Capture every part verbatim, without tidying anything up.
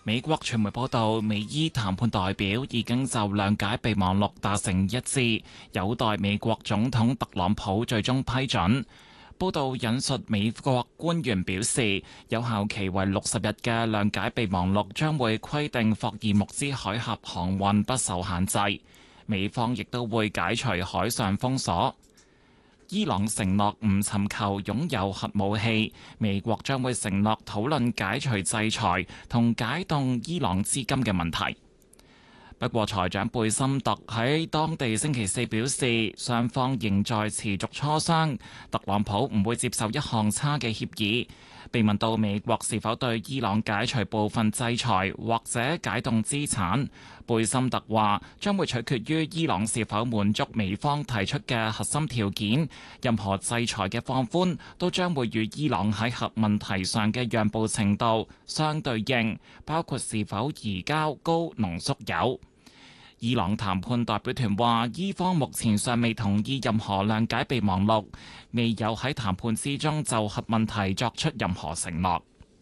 美國傳媒報道，美伊談判代表已經就諒解備忘錄達成一致，有待美國總統特朗普最終批准。報道引述美國官員表示，有效期為六十日嘅諒解備忘錄將會規定霍爾木茲海峽航運不受限制，美方亦都會解除海上封鎖。伊朗承諾唔尋求擁有核武器，美國將會承諾討論解除制裁同解凍伊朗資金嘅問題。不過，財長貝森特喺當地星期四表示，雙方仍在持續磋商，特朗普唔會接受一項差嘅協議。被問到美國是否對伊朗解除部分制裁或者解凍資產，貝森特話將會取決於伊朗是否滿足美方提出嘅核心條件，任何制裁嘅放寬都將會與伊朗喺核問題上嘅讓步程度相對應，包括是否移交高濃縮鈾。伊朗談判代表團話，伊方目前尚未同意任何諒解備忘錄，未有喺談判之中就核問題作出任何承諾。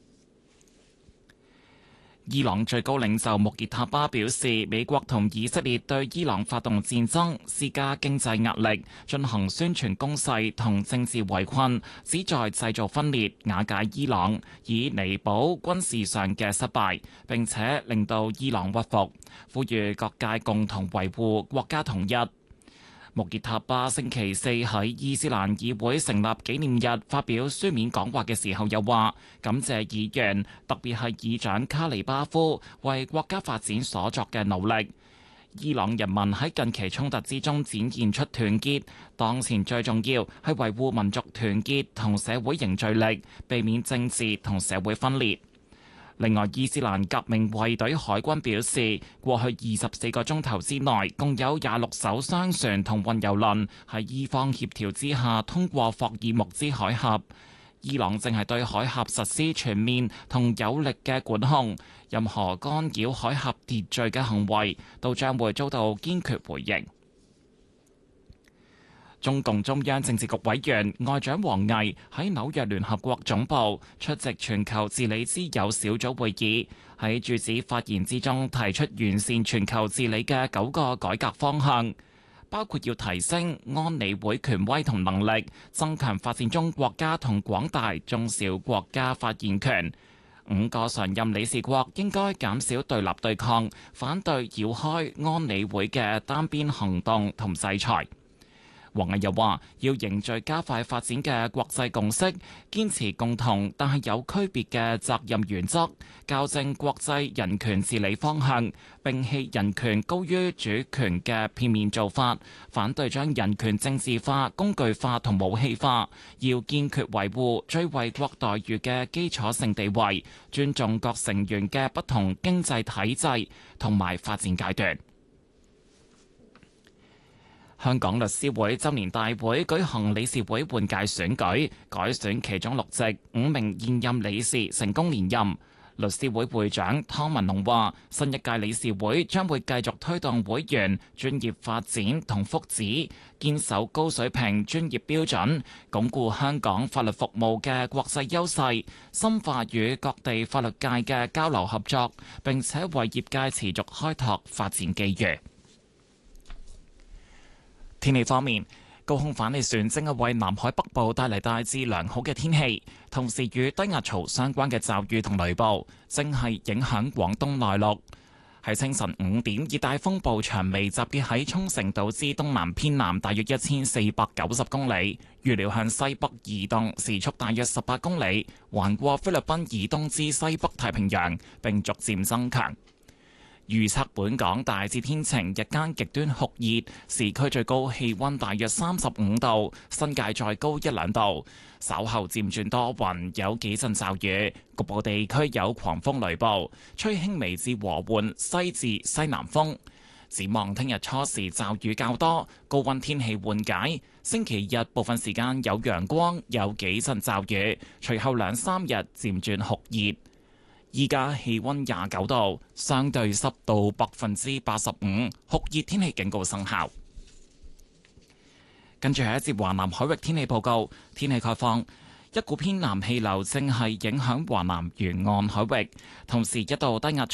伊朗最高領袖穆傑塔巴表示，美國同以色列對伊朗發動戰爭，施加經濟壓力，進行宣傳攻勢同政治圍困，旨在製造分裂、瓦解伊朗，以彌補軍事上嘅失敗，並且令到伊朗屈服，呼籲各界共同維護國家統一。穆傑塔巴星期四喺伊斯蘭議會成立紀念日發表書面講話嘅時候，又話感謝議員，特別係議長卡里巴夫為國家發展所作嘅努力。伊朗人民喺近期衝突之中展現出團結，當前最重要係維護民族團結同社會凝聚力，避免政治同社會分裂。另外，伊斯蘭革命衛隊海軍表示，過去二十四個鐘頭之內，共有廿六艘商船同運油輪喺伊方協調之下通過霍爾木茲海峽。伊朗正係對海峽實施全面同有力嘅管控，任何干擾海峽秩序嘅行為都將會遭到堅決回應。中共中央政治局委員外長王毅喺紐約聯合國總部出席全球治理之友小組會議，喺主旨發言之中提出完善全球治理嘅九個改革方向，包括要提升安理會權威同能力，增強發展中國家同廣大中小國家發言權。五個常任理事國應該減少對立對抗，反對繞開安理會嘅單邊行動同制裁。王毅又話，要凝聚加快發展嘅國際共識，堅持共同但係有區別嘅責任原則，校正國際人權治理方向，摒棄人權高於主權嘅片面做法，反對將人權政治化、工具化同武器化，要堅決維護最惠國待遇嘅基礎性地位，尊重各成員嘅不同經濟體制同埋發展階段。香港律師會周年大會舉行理事會換屆選舉，改選其中六席，五名現任理事成功連任。律師會會長湯文龍話，新一屆理事會將會繼續推動會員專業發展同福祉，堅守高水平專業標準，鞏固香港法律服務嘅國際優勢，深化與各地法律界嘅交流合作，並且為業界持續開拓發展機遇。天氣方面，高空反氣旋正係為南海北部帶嚟大致良好嘅天氣，同時與低壓槽相關嘅驟雨同雷暴正係影響廣東內陸。喺清晨五點，熱帶風暴長尾集結喺沖繩島之東南偏南大約一千四百九十公里，預料向西北移動，時速大約十八公里，橫過菲律賓以東至西北太平洋，並逐漸增強。預測本港大致天晴，日間極端酷熱，市區最高氣溫大約三十五度，新界再高一兩度。稍後漸轉多雲，有幾陣驟雨，局部地區有狂風雷暴，吹輕微至和緩西至西南風。展望聽日初時驟雨較多，高溫天氣緩解。星期日部分時間有陽光，有幾陣驟雨，隨後兩三日漸轉酷熱。依家氣溫廿九度，相對濕度百分之八十五，酷熱天氣警告生效。跟住係一節華南海域天氣報告，天氣概況，一股偏南氣流正係影響華南沿岸海域，同時一道低壓槽